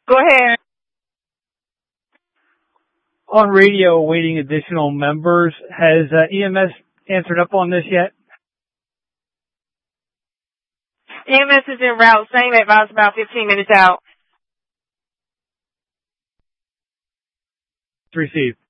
Go ahead. On radio, awaiting additional members. Has EMS answered up on this yet? EMS is en route. Same advice about 15 minutes out. Received.